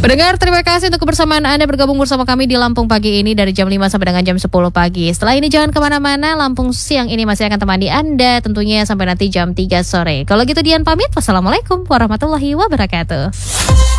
Pendengar, terima kasih untuk kebersamaan Anda bergabung bersama kami di Lampung Pagi ini dari jam 5 sampai dengan jam 10 pagi. Setelah ini jangan kemana-mana, Lampung Siang ini masih akan temani Anda tentunya sampai nanti jam 3 sore. Kalau gitu Dian pamit, wassalamualaikum warahmatullahi wabarakatuh.